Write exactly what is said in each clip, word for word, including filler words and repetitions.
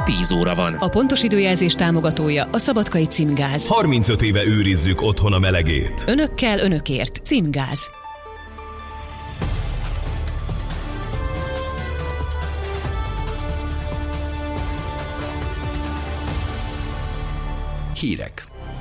tíz óra van. A pontos időjelzés támogatója a Szabadkai Címgáz. harmincöt éve őrizzük otthon a melegét. Önökkel, önökért. Címgáz. Hírek.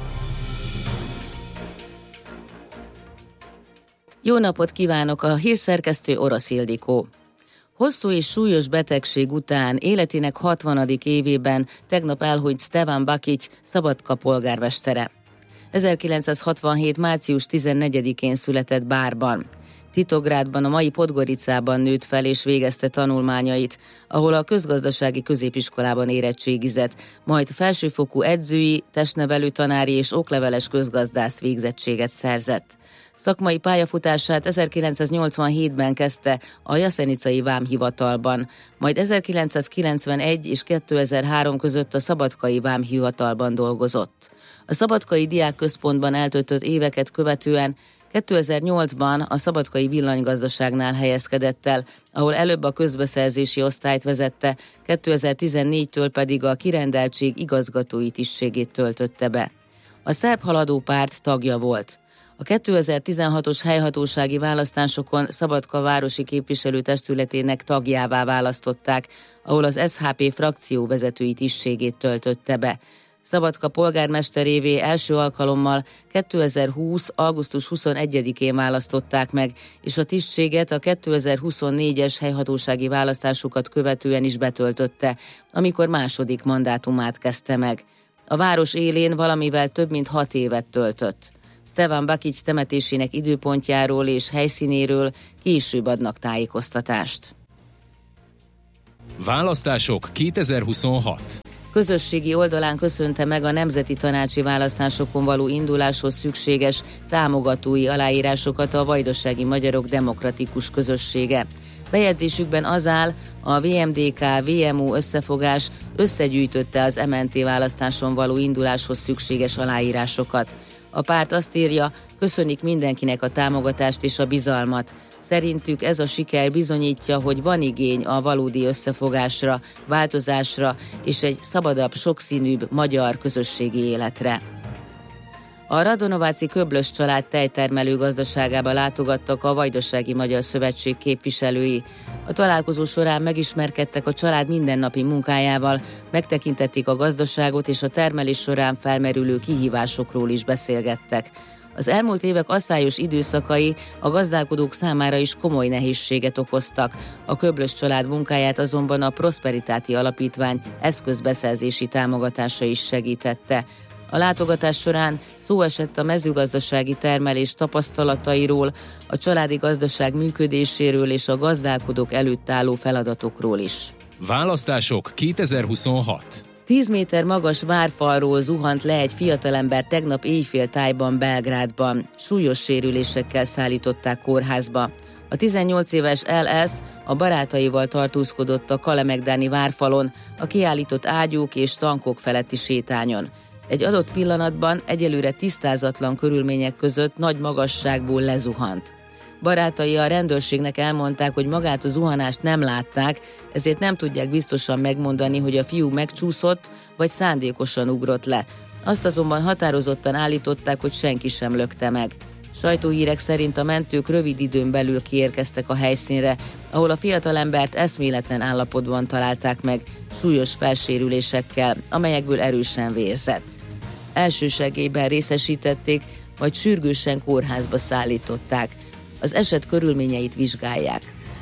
Jó napot kívánok, a hírszerkesztő Orosz Ildikó. Hosszú és súlyos betegség után életének hatvanadik évében tegnap elhunyt Stevan Bakic, Szabadka polgármestere. ezerkilencszázhatvanhét. március tizennegyedikén született Bárban. Titográdban, a mai Podgoricában nőtt fel és végezte tanulmányait, ahol a közgazdasági középiskolában érettségizett, majd felsőfokú edzői, testnevelő tanári és okleveles közgazdász végzettséget szerzett. Szakmai pályafutását ezerkilencszáznyolcvanhétben kezdte a Jaszenicai Vámhivatalban, majd ezerkilencszázkilencvenegy és kétezer-három között a Szabadkai Vámhivatalban dolgozott. A Szabadkai Diákközpontban eltöltött éveket követően kétezer-nyolcban a Szabadkai Villanygazdaságnál helyezkedett el, ahol előbb a közbeszerzési osztályt vezette, kétezer-tizennégytől pedig a kirendeltség igazgatói tisztségét töltötte be. A Szerb Haladó Párt tagja volt. A kétezer-tizenhatos helyhatósági választásokon Szabadka városi képviselőtestületének tagjává választották, ahol az es há pé frakció vezetői tisztségét töltötte be. Szabadka polgármesterévé első alkalommal kétezer-húsz. augusztus huszonegyedikén választották meg, és a tisztséget a kétezer-huszonnégyes helyhatósági választásokat követően is betöltötte, amikor második mandátumát kezdte meg. A város élén valamivel több mint hat évet töltött. Stevan Bakic temetésének időpontjáról és helyszínéről később adnak tájékoztatást. Választások kétezer-huszonhat. Közösségi oldalán köszönte meg a nemzeti tanácsi választásokon való induláshoz szükséges támogatói aláírásokat a Vajdasági Magyarok Demokratikus Közössége. Bejegyzésükben az áll, a vé em dé ká-vé em o összefogás összegyűjtötte az em en té választáson való induláshoz szükséges aláírásokat. A párt azt írja, köszönik mindenkinek a támogatást és a bizalmat. Szerintük ez a siker bizonyítja, hogy van igény a valódi összefogásra, változásra és egy szabadabb, sokszínűbb magyar közösségi életre. A Radonováci Köblös család tejtermelő gazdaságába látogattak a Vajdasági Magyar Szövetség képviselői. A találkozó során megismerkedtek a család mindennapi munkájával, megtekintették a gazdaságot és a termelés során felmerülő kihívásokról is beszélgettek. Az elmúlt évek asszályos időszakai a gazdálkodók számára is komoly nehézséget okoztak. A Köblös család munkáját azonban a Prosperitáti Alapítvány eszközbeszerzési támogatása is segítette. A látogatás során szó esett a mezőgazdasági termelés tapasztalatairól, a családi gazdaság működéséről és a gazdálkodók előtt álló feladatokról is. Választások kétezer-huszonhat. Tíz méter magas várfalról zuhant le egy fiatalember tegnap éjfél tájban Belgrádban. Súlyos sérülésekkel szállították kórházba. A tizennyolc éves el es a barátaival tartózkodott a kalemegdáni várfalon, a kiállított ágyúk és tankok feletti sétányon. Egy adott pillanatban egyelőre tisztázatlan körülmények között nagy magasságból lezuhant. Barátai a rendőrségnek elmondták, hogy magát a zuhanást nem látták, ezért nem tudják biztosan megmondani, hogy a fiú megcsúszott, vagy szándékosan ugrott le. Azt azonban határozottan állították, hogy senki sem lökte meg. Sajtóhírek szerint a mentők rövid időn belül kiérkeztek a helyszínre, ahol a fiatalembert eszméletlen állapotban találták meg, súlyos felsérülésekkel, amelyekből erősen vérzett. Elsősegélyben részesítették, majd sürgősen kórházba szállították. Az eset körülményeit vizsgálják.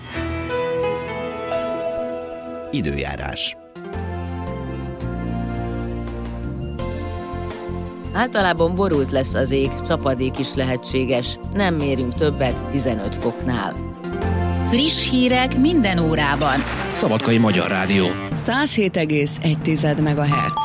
Időjárás. Általában borult lesz az ég, csapadék is lehetséges, nem mérünk többet tizenöt foknál. Friss hírek minden órában. Szabadkai Magyar Rádió. száz hét egész egy megahertz.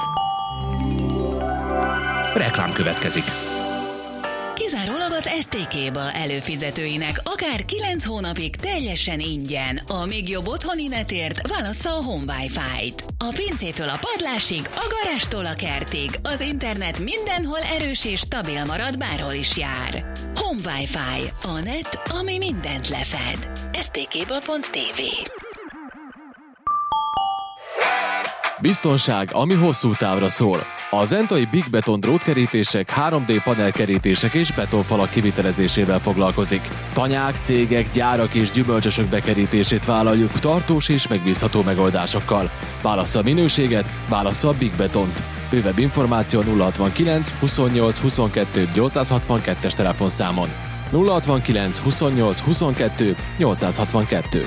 Reklám következik. Kizárólag az es té ká-ből előfizetőinek akár kilenc hónapig teljesen ingyen. A még jobb otthoni netért válassza a Home Wi-Fi-t. A pincétől a padlásig, a garástól a kertig, az internet mindenhol erős és stabil marad, bárhol is jár. Home Wi-Fi, a net, ami mindent lefed. es té ká pont té vé. Biztonság, ami hosszú távra szól. A zentai Big Beton drótkerítések, három dé panelkerítések és betonfalak kivitelezésével foglalkozik. Tanyák, cégek, gyárak és gyümölcsösök bekerítését vállaljuk tartós és megbízható megoldásokkal. Válassza a minőséget, válassza a Big Betont. Bővebb információ nulla hatvankilenc huszonnyolc huszonkettő nyolcszázhatvankettes telefonszámon. nulla hatvankilenc huszonnyolc huszonkettő nyolcszázhatvankettő.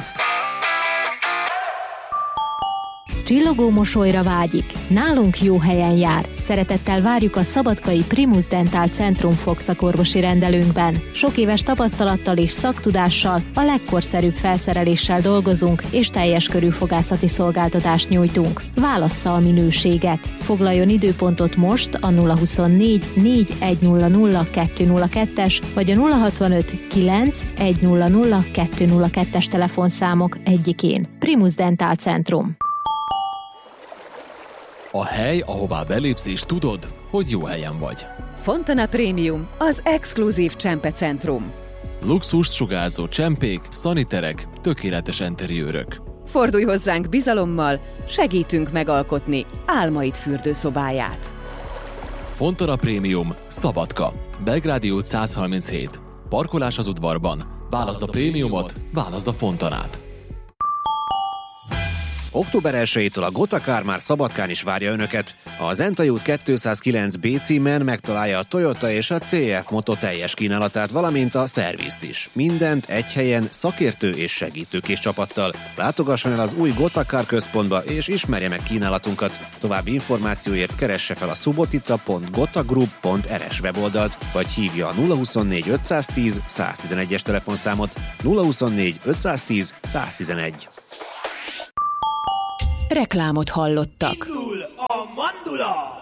Csillogó mosolyra vágyik. Nálunk jó helyen jár. Szeretettel várjuk a szabadkai Primus Dental Centrum fogszakorvosi rendelőnkben. Sok éves tapasztalattal és szaktudással, a legkorszerűbb felszereléssel dolgozunk, és teljes körű fogászati szolgáltatást nyújtunk. Válassza a minőséget. Foglaljon időpontot most a nulla huszonnégy négy egy nulla nulla kettő nulla kettes vagy a nulla hatvanöt kilenc egy nulla nulla kettő nulla kettes telefonszámok egyikén. Primus Dental Centrum. A hely, ahová belépsz és tudod, hogy jó helyen vagy. Fontana Premium, az exkluzív csempecentrum. Luxust sugárzó csempék, szaniterek, tökéletes interiőrök. Fordulj hozzánk bizalommal, segítünk megalkotni álmaid fürdőszobáját. Fontana Premium, Szabadka, Belgrádi út száz harminchét. Parkolás az udvarban. Válaszd a prémiumot, válaszd a Fontanát. október elsejétől a Gotakár már Szabadkán is várja Önöket. A Zentai út kétszázkilenc bé címen megtalálja a Toyota és a cé ef Moto teljes kínálatát, valamint a szervizt is. Mindent egy helyen, szakértő és segítőkés csapattal. Látogasson el az új Gotakár központba és ismerje meg kínálatunkat. További információért keresse fel a subotica pont gotagroup pont er es weboldalt, vagy hívja a nulla huszonnégy ötszáztíz száztizenegyes telefonszámot. nulla huszonnégy ötszáztíz száztizenegy. Reklámot hallottak. Indul a mandula!